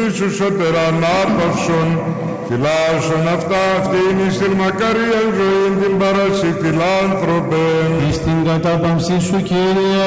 σου σωτέρα ανάπαυσον, φυλάσσον αυτά αυτήν εις την μακαρίαν ζωήν την παρασίτηλ άνθρωπεν. Εις την κατάπαυση σου, Κύριε,